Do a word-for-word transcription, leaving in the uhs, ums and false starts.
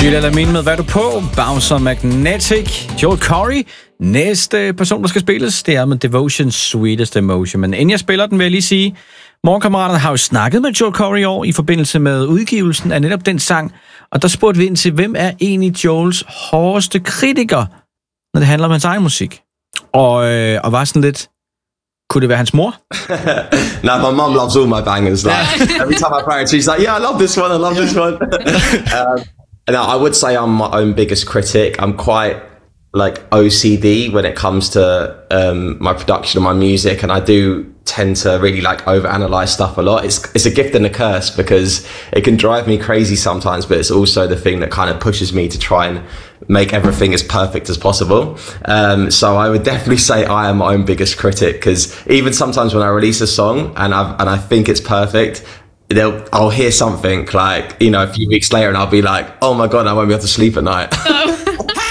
Julia Lamine med Hvad du på? Bouncer Magnetic. Joel Corry. Næste person, der skal spilles, det er med Devotion's Sweetest Emotion. Men inden jeg spiller den, vil jeg lige sige, morgenkammeraterne har jo snakket med Joel Corry i år i forbindelse med udgivelsen af netop den sang. Og der spurgte vi ind til, hvem er egentlig Joels hårdeste kritiker, når det handler om hans egen musik? Og, øh, og var sådan lidt... Kunne det være hans mor? No, my mum loves all my bangers. Like every time I play it, she's like, "Yeah, I love this one. I love this one." um, no, I would say I'm my own biggest critic. I'm quite like O C D when it comes to um, my production of my music, and I do tend to really like overanalyze stuff a lot. It's it's a gift and a curse because it can drive me crazy sometimes, but it's also the thing that kind of pushes me to try and make everything as perfect as possible. Um, so I would definitely say I am my own biggest critic, because even sometimes when I release a song and I and I think it's perfect, they'll I'll hear something like, you know, a few weeks later, and I'll be like, oh my god, I won't be able to sleep at night.